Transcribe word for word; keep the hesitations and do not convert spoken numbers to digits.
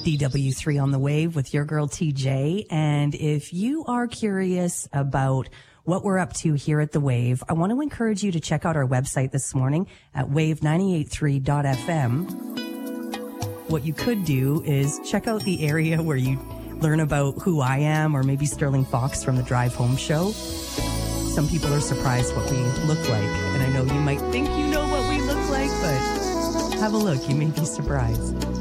D W three on the Wave with your girl T J. And if you are curious about what we're up to here at The Wave, I want to encourage you to check out our website this morning at wave nine eight three dot f m. What you could do is check out the area where you learn about who I am, or maybe Sterling Fox from the Drive Home Show. Some people are surprised what we look like, and I know you might think you know what we look like, but have a look. You may be surprised.